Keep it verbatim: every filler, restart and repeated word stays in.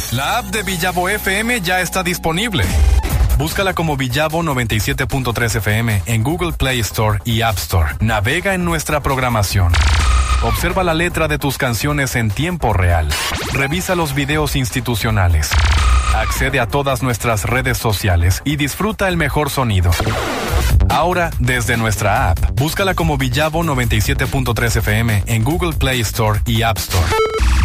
La app de Villavo F M ya está disponible. Búscala como Villavo noventa y siete punto tres F M en Google Play Store y App Store. Navega en nuestra programación. Observa la letra de tus canciones en tiempo real. Revisa los videos institucionales. Accede a todas nuestras redes sociales y disfruta el mejor sonido. Ahora, desde nuestra app, búscala como Villavo noventa y siete punto tres F M en Google Play Store y App Store.